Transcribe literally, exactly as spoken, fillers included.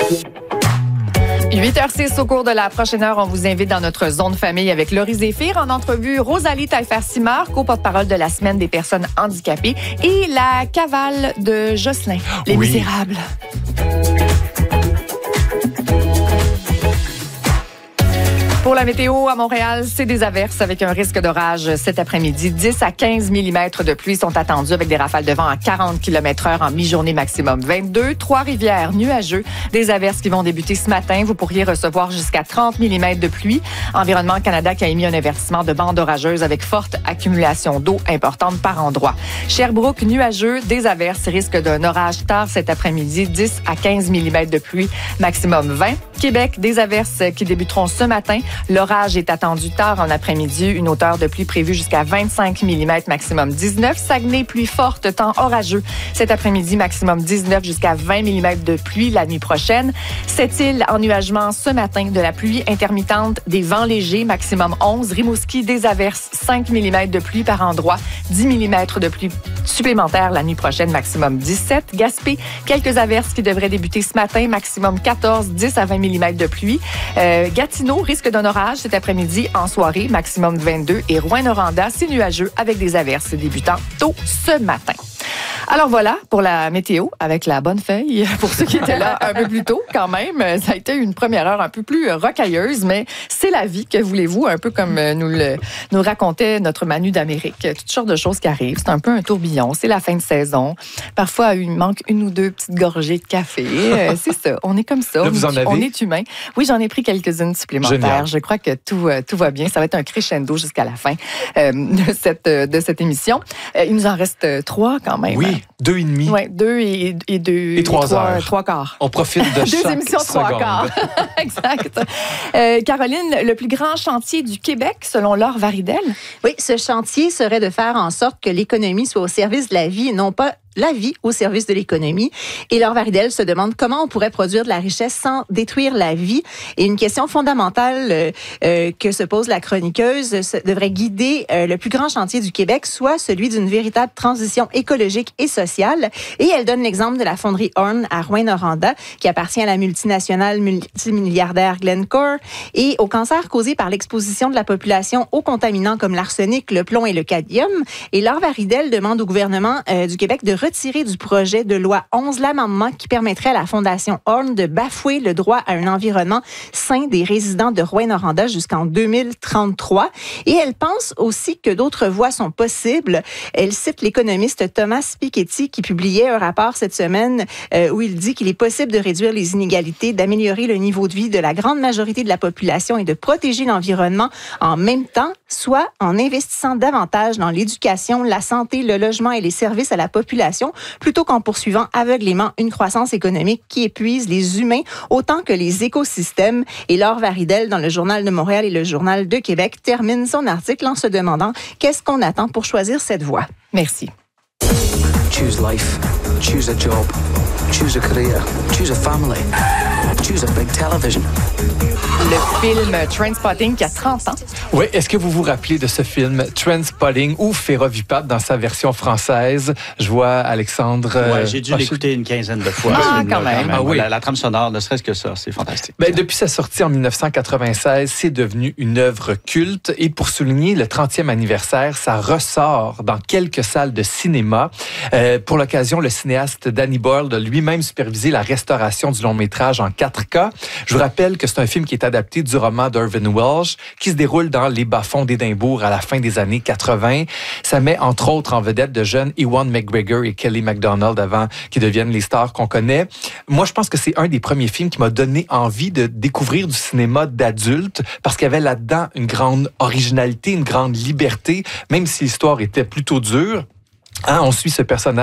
huit heures six, au cours de la prochaine heure, on vous invite dans notre zone famille avec Laurie Zéphir. En entrevue, Rosalie Taillefer-Simard, co-porte-parole de la Semaine des personnes handicapées, et la cavale de Jocelyn, Les Oui. Misérables. Pour la météo à Montréal, c'est des averses avec un risque d'orage cet après-midi. dix à quinze millimètres de pluie sont attendus avec des rafales de vent à quarante kilomètres heure en mi-journée maximum. vingt-deux, Trois-Rivières, nuageux. Des averses qui vont débuter ce matin. Vous pourriez recevoir jusqu'à trente millimètres de pluie. Environnement Canada qui a émis un avertissement de bande orageuse avec forte accumulation d'eau importante par endroit. Sherbrooke, nuageux. Des averses, risque d'un orage tard cet après-midi. dix à quinze millimètres de pluie, maximum vingt. Québec, des averses qui débuteront ce matin. L'orage est attendu tard en après-midi. Une hauteur de pluie prévue jusqu'à vingt-cinq millimètres, maximum dix-neuf. Saguenay, pluie forte, temps orageux. Cet après-midi, maximum dix-neuf jusqu'à vingt millimètres de pluie la nuit prochaine. Sept-Îles, ennuagement ce matin, de la pluie intermittente, des vents légers, maximum onze. Rimouski, des averses, cinq millimètres de pluie par endroit. dix millimètres de pluie supplémentaire la nuit prochaine, maximum dix-sept. Gaspé, quelques averses qui devraient débuter ce matin, maximum quatorze, dix à vingt millimètres de pluie. Euh, Gatineau, risque d'un orage cet après-midi en soirée, maximum vingt-deux. Et Rouyn-Noranda, c'est nuageux avec des averses débutant tôt ce matin. Alors voilà pour la météo avec la bonne feuille. Pour ceux qui étaient là un peu plus tôt quand même, ça a été une première heure un peu plus rocailleuse, mais c'est la vie, que voulez-vous, un peu comme nous le nous racontait notre Manu d'Amérique. Toutes sortes de choses qui arrivent. C'est un peu un tourbillon. C'est la fin de saison. Parfois, il manque une ou deux petites gorgées de café. C'est ça. On est comme ça. Là, on, vous en est, avez? on est humain. Oui, j'en ai pris quelques-unes supplémentaires. Génial. Je crois que tout, tout va bien. Ça va être un crescendo jusqu'à la fin euh, de, cette, de cette émission. Euh, il nous en reste trois quand même. Oui, deux et demi. Oui, deux et, et deux. Et trois trois, heures. Trois quarts. On profite de Deux chaque émissions, trois seconde. quarts. Exact. Euh, Caroline, le plus grand chantier du Québec, selon Laure Varidel. Oui, ce chantier serait de faire en sorte que l'économie soit au service de la vie et non pas la vie au service de l'économie. Et Laure Varidel se demande comment on pourrait produire de la richesse sans détruire la vie. Et une question fondamentale euh, euh, que se pose la chroniqueuse euh, devrait guider euh, le plus grand chantier du Québec, soit celui d'une véritable transition écologique et sociale. Et elle donne l'exemple de la fonderie Horn à Rouyn-Noranda, qui appartient à la multinationale multimilliardaire Glencore, et au cancer causé par l'exposition de la population aux contaminants comme l'arsenic, le plomb et le cadmium. Et Laure Varidel demande au gouvernement euh, du Québec de retirer du projet de loi onze l'amendement qui permettrait à la Fondation Horn de bafouer le droit à un environnement sain des résidents de Rouyn-Noranda jusqu'en deux mille trente-trois. Et elle pense aussi que d'autres voies sont possibles. Elle cite l'économiste Thomas Piketty qui publiait un rapport cette semaine euh, où il dit qu'il est possible de réduire les inégalités, d'améliorer le niveau de vie de la grande majorité de la population et de protéger l'environnement en même temps, soit en investissant davantage dans l'éducation, la santé, le logement et les services à la population, plutôt qu'en poursuivant aveuglément une croissance économique qui épuise les humains autant que les écosystèmes. Et Laure Varidel, dans le Journal de Montréal et le Journal de Québec, termine son article en se demandant qu'est-ce qu'on attend pour choisir cette voie. Merci. Choose life. Choose a job. Choose a career. Choose a family. Choose a big television. Le film Trainspotting qui a trente ans. Oui, est-ce que vous vous rappelez de ce film Trainspotting ou Férovipat dans sa version française? Je vois Alexandre... Ouais, euh, j'ai dû ah, l'écouter une quinzaine de fois. Ah, ce film-là, quand même. Ah oui. la, la trame sonore, ne serait-ce que ça, c'est fantastique. Ben, depuis sa sortie en dix-neuf cent quatre-vingt-seize, c'est devenu une œuvre culte. Et pour souligner le trentième anniversaire, ça ressort dans quelques salles de cinéma. Euh, pour l'occasion, le cinéaste Danny Boyle a lui-même supervisé la restauration du long-métrage en quatre K. Je vous rappelle que c'est un film qui est adapté du roman d'Irvin Welsh, qui se déroule dans les bas-fonds d'Édimbourg à la fin des années quatre-vingt. Ça met entre autres en vedette de jeunes Ewan McGregor et Kelly MacDonald avant qu'ils deviennent les stars qu'on connaît. Moi, je pense que c'est un des premiers films qui m'a donné envie de découvrir du cinéma d'adulte parce qu'il y avait là-dedans une grande originalité, une grande liberté, même si l'histoire était plutôt dure. Hein, on suit ce personnage